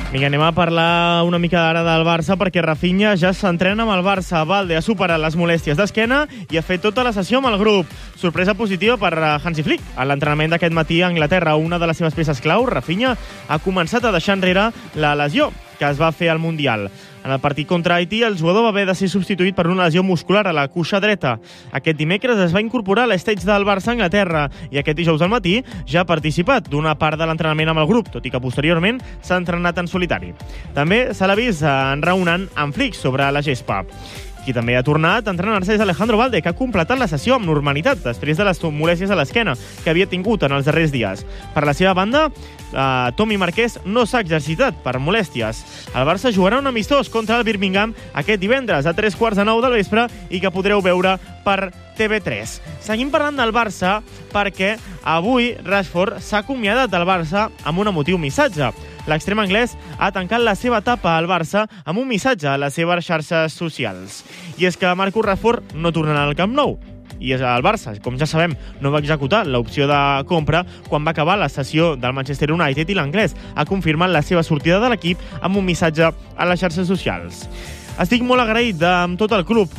Vinga, anem a parlar una mica ara del Barça perquè Rafinha ja s'entrena amb el Barça. Valde ha superat les molèsties d'esquena i ha fet tota la sessió amb el grup. Sorpresa positiva per Hansi Flick. A l'entrenament d'aquest matí a Anglaterra, una de les seves peces clau, Rafinha, ha començat a deixar enrere la lesió que es va fer al Mundial. En el partit contra Haití, el jugador va haver de ser substituït per una lesió muscular a la cuixa dreta. Aquest dimecres es va incorporar a l'stage del Barça a Anglaterra i aquest dijous al matí ja ha participat d'una part de l'entrenament amb el grup, tot i que posteriorment s'ha entrenat en solitari. També se l'ha vist enraonant amb Flick sobre la gespa. Qui també ha tornat a entrenar-se és Alejandro Valde, que ha completat la sessió amb normalitat després de les molèsties a l'esquena que havia tingut en els darrers dies. Per la seva banda, Tommy Marquès no s'ha exercitat per molèsties. El Barça jugarà un amistós contra el Birmingham aquest divendres a 8:45 del vespre i que podreu veure per TV3. Seguim parlant del Barça perquè avui Rashford s'ha acomiadat del Barça amb un emotiu missatge. L'extrem anglès ha tancat la seva etapa al Barça amb un missatge a les seves xarxes socials. I és que Marcus Rashford no tornarà al Camp Nou. I el Barça, com ja sabem, no va executar l'opció de compra quan va acabar la sessió del Manchester United i l'anglès ha confirmat la seva sortida de l'equip amb un missatge a les xarxes socials. Estic molt agraït amb tot el club